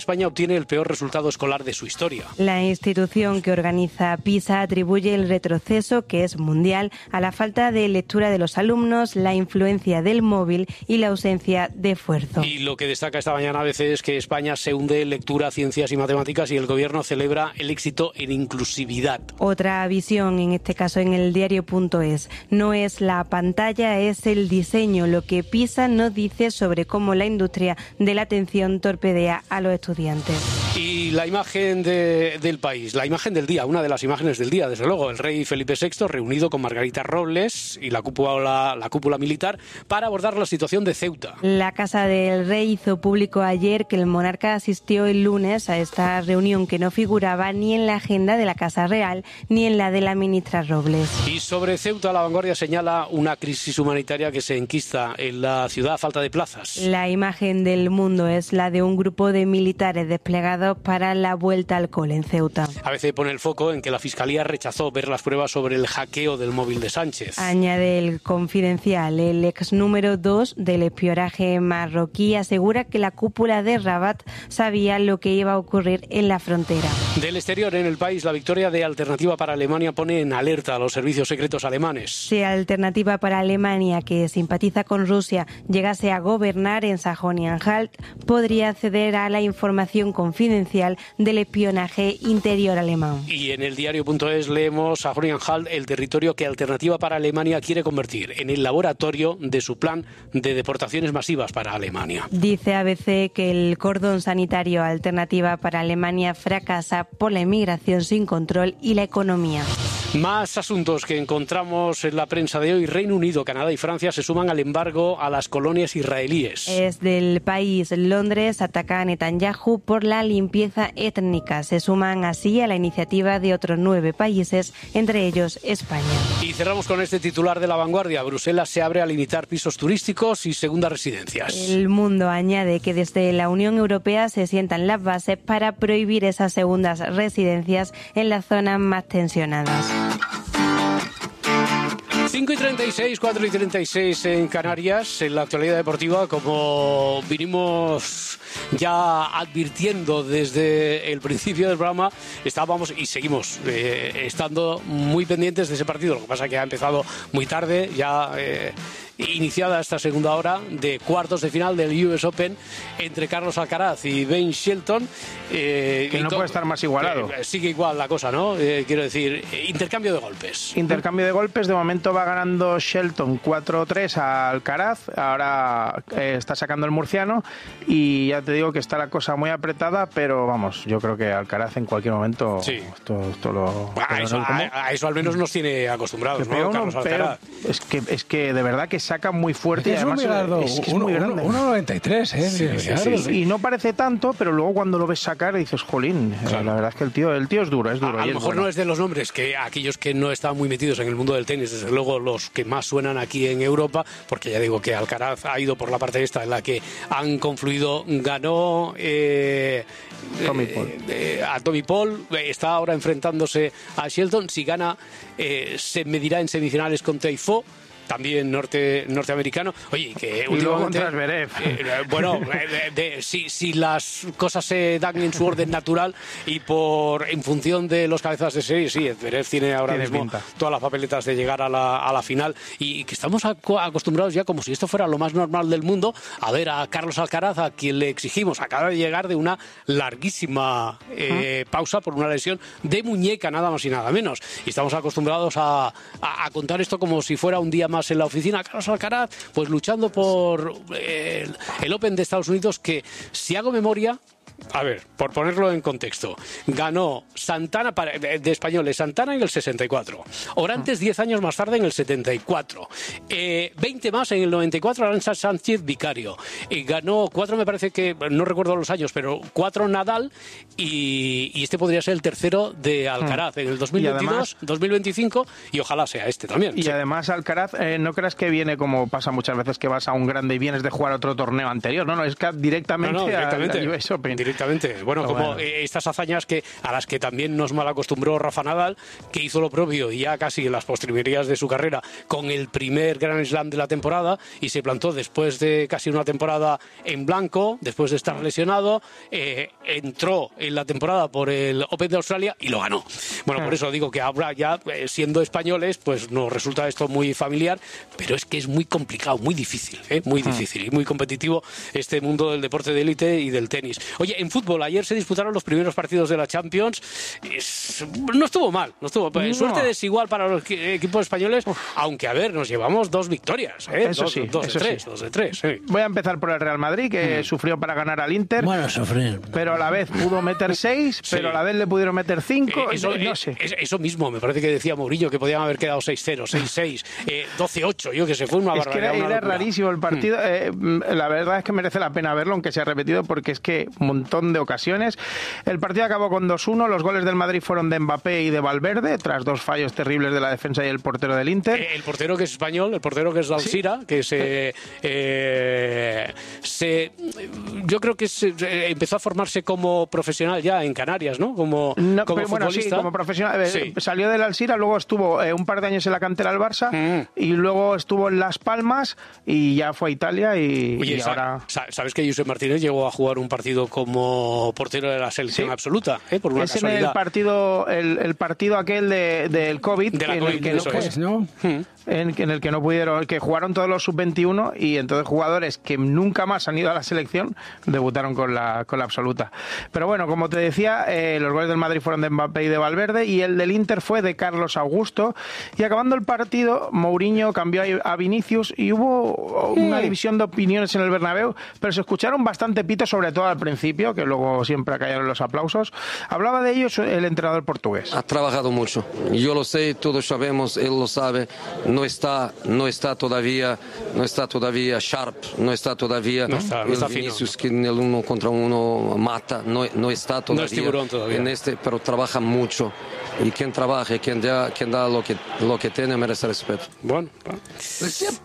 España obtiene el peor resultado escolar de su historia. La institución que organiza PISA atribuye el retroceso, que es mundial, a la falta de lectura de los alumnos, la influencia del móvil y la ausencia de esfuerzo. Y lo que destaca esta mañana a veces es que España se hunde en lectura, ciencias y matemáticas y el gobierno celebra el éxito en inclusividad. Otra visión, en este caso en el diario.es, no es la pantalla, es el diseño, lo que PISA no dice sobre cómo la industria de la atención torpedea a los estudiantes. Y la imagen de, del país, la imagen del día, una de las imágenes del día, desde luego, el rey Felipe sexto reunido con Margarita Robles y la cúpula, la cúpula militar para abordar la situación de Ceuta. La Casa del Rey hizo público ayer que el monarca asistió el lunes a esta reunión que no figuraba ni en la agenda de la Casa Real ni en la de la ministra Robles. Y sobre Ceuta, La Vanguardia señala una crisis humanitaria que se enquista en la ciudad a falta de plazas. La imagen del Mundo es la de un grupo de militares desplegados para la vuelta al cole en Ceuta. A veces pone el foco en que la Fiscalía rechazó ver las pruebas sobre el hackeo del móvil de Sánchez. Añade el Confidencial, el ex número dos del espionaje marroquí asegura que la cúpula de Rabat sabía lo que iba a ocurrir en la frontera. Del exterior, en el país, la victoria de Alternativa para Alemania pone en alerta a los servicios secretos alemanes. Si Alternativa para Alemania, que simpatiza con Rusia, llegase a gobernar en Sajonia-Anhalt, podría acceder a la información confidencial del espionaje interior alemán. Y en el diario.es leemos: Sajonia-Anhalt, el territorio que Alternativa para Alemania quiere convertir en el laboratorio de su plan de deportaciones masivas para Alemania. Dice A B C que el cordón sanitario Alternativa para Alemania fracasa por la inmigración sin control y la economía. Más asuntos que encontramos en la prensa de hoy. Reino Unido, Canadá y Francia se suman al embargo a las colonias israelíes. Es del país. Londres ataca a Netanyahu por la limpieza étnica. Se suman así a la iniciativa de otros nueve países, entre ellos España. Y cerramos con este titular de La Vanguardia. Bruselas se abre a limitar pisos turísticos y segundas residencias. El Mundo añade que desde la Unión Europea se sientan las bases para prohibir esas segundas residencias en las zonas más tensionadas. cinco y treinta y seis, cuatro y treinta y seis en Canarias. En la actualidad deportiva, como vinimos ya advirtiendo desde el principio del programa, estábamos y seguimos eh, estando muy pendientes de ese partido. Lo que pasa es que ha empezado muy tarde, ya eh, iniciada esta segunda hora de cuartos de final del U S Open entre Carlos Alcaraz y Ben Shelton. Eh, que no puede estar más igualado. Eh, sigue igual la cosa, ¿no? Eh, quiero decir, intercambio de golpes. Intercambio de golpes. De momento va ganando Shelton cuatro tres a Alcaraz. Ahora eh, está sacando el murciano y ya te digo que está la cosa muy apretada, pero vamos, yo creo que Alcaraz en cualquier momento sí. esto, esto lo... A eso, a, a eso al menos nos tiene acostumbrados, ¿no? Carlos Alcaraz. Es que, es que de verdad que saca muy fuerte. Es, y además, Millardo, es, que es uno, muy grande. uno noventa y tres, ¿eh? Sí, sí, sí. Y no parece tanto, pero luego cuando lo ves sacar dices, jolín, claro. La verdad es que el tío, el tío es duro, es duro. A, a lo mejor bueno. no es de los nombres que aquellos que no están muy metidos en el mundo del tenis, desde luego los que más suenan aquí en Europa, porque ya digo que Alcaraz ha ido por la parte esta en la que han confluido, ganó eh, Tommy eh, Paul. Eh, a Tommy Paul, está ahora enfrentándose a Shelton. Si gana, eh, se medirá en semifinales con Tiafoe, también norte norteamericano. Oye, que y últimamente luego Zverev. eh, bueno, de, de, si, si las cosas se dan en su orden natural y por en función de los cabezas de serie, sí, Zverev tiene ahora tiene mismo pinta. todas las papeletas de llegar a la, a la final, y que estamos acostumbrados ya, como si esto fuera lo más normal del mundo, a ver a Carlos Alcaraz, a quien le exigimos, acaba de llegar de una larguísima eh, uh-huh. pausa por una lesión de muñeca, nada más y nada menos, y estamos acostumbrados a, a, a contar esto como si fuera un día más en la oficina. Carlos Alcaraz, pues luchando por eh, el, el Open de Estados Unidos, que si hago memoria, a ver, por ponerlo en contexto, ganó Santana para, de, de españoles, Santana en el sesenta y cuatro, Orantes diez años más tarde en el setenta y cuatro, eh, veinte más en el noventa y cuatro, Aranza Sánchez Vicario, y ganó cuatro, me parece que, no recuerdo los años, pero cuatro Nadal, y, y este podría ser el tercero de Alcaraz en el dos mil veintidós, además, dos mil veinticinco, y ojalá sea este también. Y sí. además Alcaraz, eh, no creas que viene como pasa muchas veces, que vas a un grande y vienes de jugar otro torneo anterior, no, no, es que directamente, no, no, directamente al U S Open. directamente. Bueno, Pero como bueno. eh, estas hazañas que a las que también nos mal acostumbró Rafa Nadal, que hizo lo propio y ya casi en las postrimerías de su carrera con el primer Grand Slam de la temporada y se plantó después de casi una temporada en blanco, después de estar lesionado, eh, entró en la temporada por el Open de Australia y lo ganó. Bueno, por eso digo que ahora ya eh, siendo españoles, pues nos resulta esto muy familiar, pero es que es muy complicado, muy difícil, ¿eh? muy difícil y muy competitivo este mundo del deporte de élite y del tenis. Oye, en fútbol, ayer se disputaron los primeros partidos de la Champions. Es- no estuvo mal, no estuvo No. suerte desigual para los equi- equipos españoles, aunque a ver, nos llevamos dos victorias, ¿eh? Eso dos, sí, dos eso de tres, sí. dos de tres. Sí. Voy a empezar por el Real Madrid, que sufrió para ganar al Inter. Bueno, sufrir. Pero a la vez pudo meter seis, Sí. pero a la vez le pudieron meter cinco. Eh, Eso, no eh, sé. es- eso mismo, me parece que decía Mourinho que podían haber quedado seis cero, seis seis, eh, doce ocho, yo que sé, fue una Es que barbaridad. era, una era locura. rarísimo el partido. Eh, la verdad es que merece la pena verlo, aunque se ha repetido, porque es que un montón de ocasiones. El partido acabó con dos uno. Los goles del Madrid fueron de Mbappé y de Valverde, tras dos fallos terribles de la defensa y el portero del Inter. Eh, El portero que es español, el portero que es Alcira, que se, eh, se, yo creo que se, eh, empezó a formarse como profesional ya en Canarias, ¿no? Como, No, como pero bueno, sí, futbolista. como profesional. eh, Sí. Salió del Alcira, luego estuvo eh, un par de años en la cantera del Barça Mm. y luego estuvo en Las Palmas y ya fue a Italia y, Oye, y sa- ahora... sa- ¿sabes que Josep Martínez llegó a jugar un partido como portero de la selección Sí. absoluta? ¿eh? Por una Es en el casualidad. partido, el, el partido aquel de, del COVID, De la en, COVID, el que no, eso pues, es. ¿no? en, en el que no pudieron, que jugaron todos los sub veintiuno y entonces jugadores que nunca más han ido a la selección debutaron con la, con la absoluta. Pero bueno, como te decía, eh, los goles del Madrid fueron de Mbappé y de Valverde y el del Inter fue de Carlos Augusto. Y acabando el partido, Mourinho cambió a a Vinicius y hubo una división de opiniones en el Bernabéu, pero se escucharon bastante pitos, sobre todo al principio, que luego siempre cayeron los aplausos. Hablaba de ellos el entrenador portugués. Ha trabajado mucho. Yo lo sé, todos sabemos, él lo sabe. No está, no está todavía, no está todavía sharp, no está todavía No está, no el está fino, Vinicius que en el uno contra uno mata. No, no está todavía. No es tiburón todavía. En este, pero trabaja mucho. Y quien trabaja, quien da, quien da lo que, lo que tiene merece respeto. Bueno,